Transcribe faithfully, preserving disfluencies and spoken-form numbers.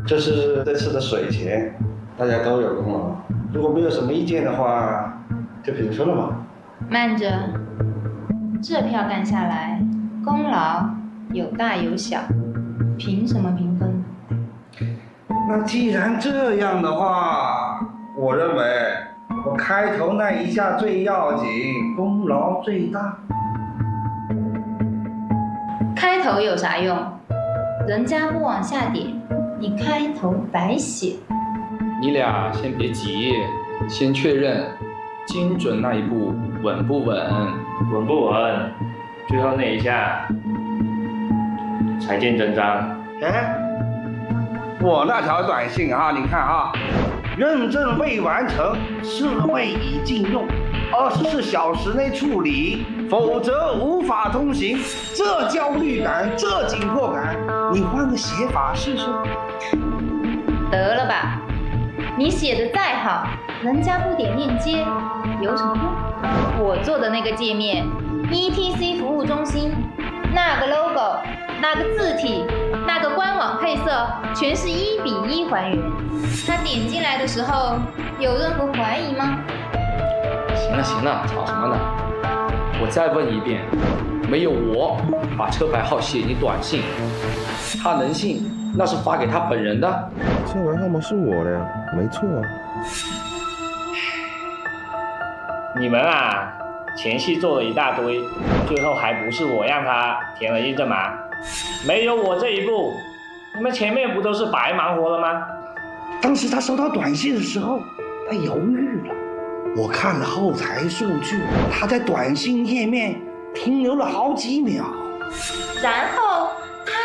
这是这次的水钱，大家都有功劳。如果没有什么意见的话，就平分了嘛。 慢着，这票干下来，功劳有大有小，凭什么平分？ 那既然这样的话，我认为我开头那一下最要紧，功劳最大。 开头有啥用？人家不往下点，你开头白写。 你俩先别急，先确认精准那一步稳不稳？ 稳不稳？最后那一下才见真章。 哎，我那条短信啊，你看啊，认证未完成，设备已禁用，二十四小时内处理，否则无法通行。这焦虑感，这紧迫感，你换个写法试试。 得了吧，你写的再好，人家不点链接，有什么用？我做的那个界面 ，E T C 服务中心，那个 logo， 那个字体，那个官网配色，全是一比一还原。他点进来的时候，有任何怀疑吗？ 行了行了，吵什么呢？我再问一遍，没有我把车牌号写你短信，他能信那是发给他本人的。 车牌号码是我的呀，没错啊。 你们啊，前戏做了一大堆，最后还不是我让他填了验证码？没有我这一步，你们前面不都是白忙活了吗？ 当时他收到短信的时候，他犹豫了。我看了后台数据，他在短信页面停留了好几秒。 然后